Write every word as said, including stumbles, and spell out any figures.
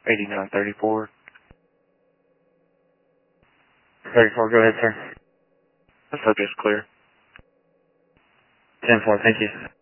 eighty-nine thirty-four. thirty-four, go ahead, sir. The subject's clear. ten four, thank you.